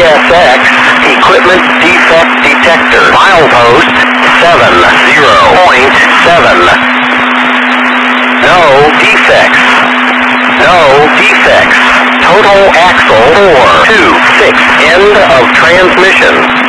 CSX, equipment defect detector, milepost 70.7. No defects. No defects. Total axle 426. End of transmission.